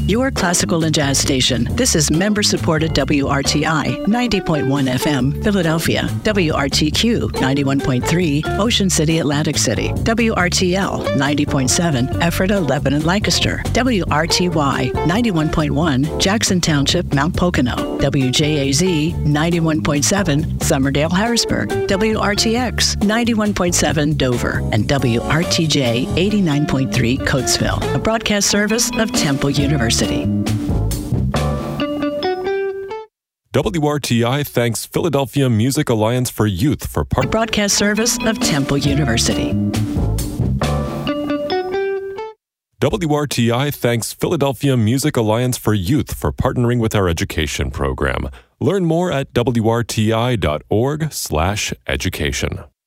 your classical and jazz station. This is member-supported WRTI, 90.1 FM, Philadelphia, WRTQ, 91.3, Ocean City, Atlantic City, WRTL, 90.7, Ephrata, Lebanon, Lancaster, WRTY, 91.1, Jackson Township, Mount Pocono, WJAZ, 91.7, Summerdale, Harrisburg, WRTX, 91.7, Dover, and WRTJ, 89.3, Coatesville, a broadcast service of Temple University. WRTI thanks Philadelphia Music Alliance for Youth for broadcast service of Temple University. WRTI thanks Philadelphia Music Alliance for Youth for partnering with our education program. Learn more at wrti.org/education.